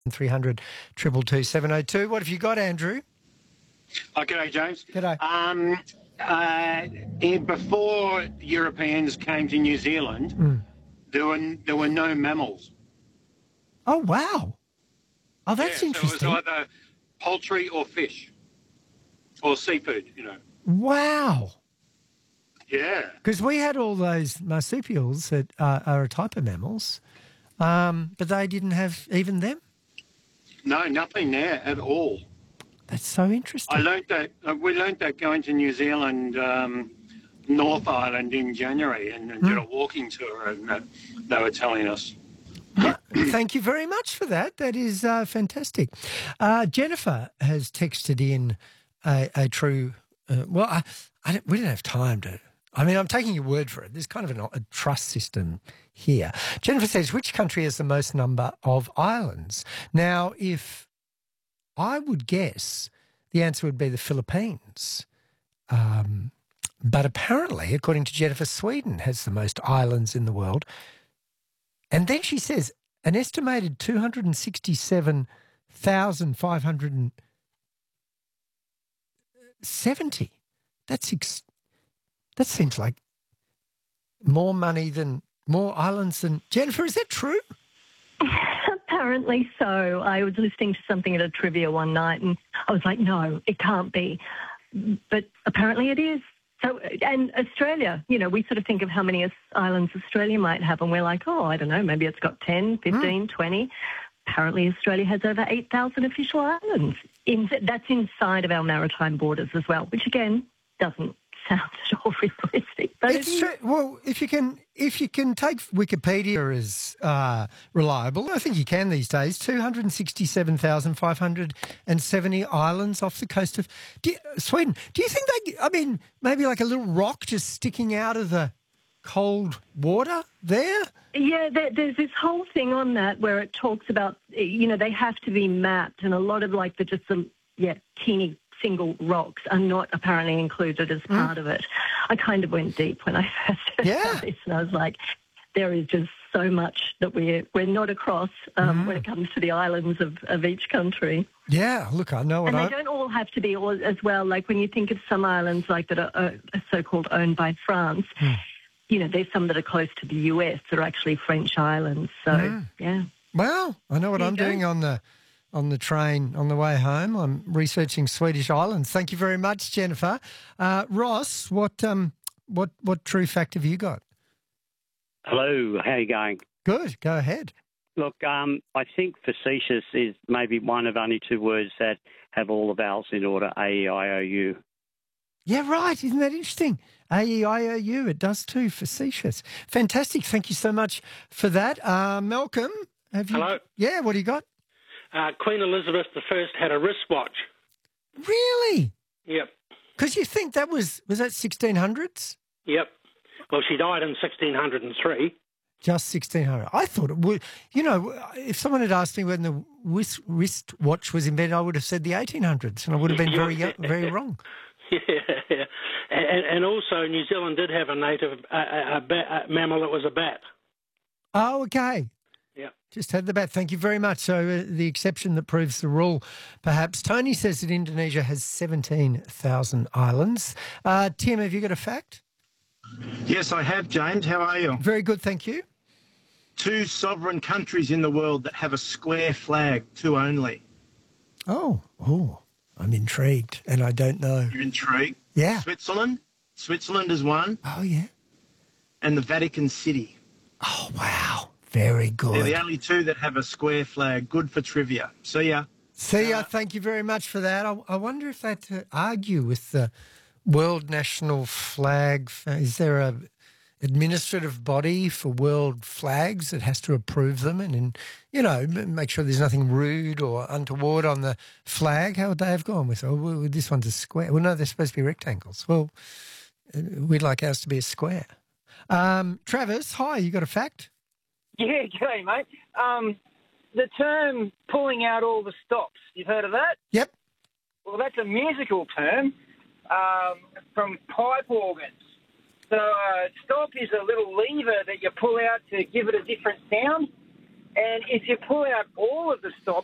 300 222 702. What have you got, Andrew? Oh, g'day, James. G'day. Before Europeans came to New Zealand, there were no mammals. Oh, wow. Oh, that's interesting. So it was either poultry or fish or seafood, Wow. Yeah. Because we had all those marsupials that are a type of mammals, but they didn't have even them? No, nothing there at all. That's so interesting. We learnt that going to New Zealand, North Island in January and did a walking tour, and they were telling us. Thank you very much for that. That is fantastic. Jennifer has texted in a true... we didn't have time to... I mean, I'm taking your word for it. There's kind of a trust system here. Jennifer says, which country has the most number of islands? Now, if I would guess, the answer would be the Philippines. But apparently, according to Jennifer, Sweden has the most islands in the world. And then she says an estimated 267,570. That seems like more islands than... Jennifer, is that true? Apparently so. I was listening to something at a trivia one night and I was like, no, it can't be. But apparently it is. So, and Australia, we sort of think of how many islands Australia might have and we're like, oh, I don't know, maybe it's got 10, 15, 20. Apparently Australia has over 8,000 official islands. That's inside of our maritime borders as well, which again doesn't sound at all realistic. But it's true. Well, if you can take Wikipedia as reliable, I think you can these days. 267,570 islands off the coast of Sweden. Do you think maybe like a little rock just sticking out of the cold water there? Yeah, there's this whole thing on that where it talks about, they have to be mapped, and a lot of teeny single rocks are not apparently included as part of it. I kind of went deep when I first heard this, and I was like, there is just so much that we're not across when it comes to the islands of each country. Yeah, look, I know what they don't all have to be as well. Like when you think of some islands like that are so-called owned by France, there's some that are close to the US that are actually French islands. So, yeah. Well, I know what I'm doing on the train on the way home. I'm researching Swedish islands. Thank you very much, Jennifer. Ross, what true fact have you got? Hello, how are you going? Good, go ahead. Look, I think facetious is maybe one of only two words that have all the vowels in order, A-E-I-O-U. Yeah, right. Isn't that interesting? A-E-I-O-U, it does too, facetious. Fantastic. Thank you so much for that. Malcolm, have you... Hello. Yeah, what do you got? Queen Elizabeth I had a wristwatch. Really? Yep. Because you think that was that 1600s? Yep. Well, she died in 1603. Just 1600. I thought it would. If someone had asked me when the wristwatch was invented, I would have said the 1800s, and I would have been very wrong. Yeah. And also, New Zealand did have a native a mammal that was a bat. Oh, okay. Yeah. Just had the bat. Thank you very much. So the exception that proves the rule, perhaps. Tony says that Indonesia has 17,000 islands. Tim, have you got a fact? Yes, I have, James. How are you? Very good, thank you. 2 sovereign countries in the world that have a square flag, 2 only. Oh, I'm intrigued, and I don't know. You're intrigued? Yeah. Switzerland is one. Oh, yeah. And the Vatican City. Oh, wow. Very good. They're the only 2 that have a square flag. Good for trivia. See ya. Thank you very much for that. I wonder if that argue with the world national flag. Is there a administrative body for world flags that has to approve them and make sure there's nothing rude or untoward on the flag? How would they have gone with, this one's a square? Well, no, they're supposed to be rectangles. Well, we'd like ours to be a square. Travis, hi, you got a fact? Yeah, g'day, mate. The term pulling out all the stops, you've heard of that? Yep. Well, that's a musical term from pipe organs. So stop is a little lever that you pull out to give it a different sound. And if you pull out all of the stops,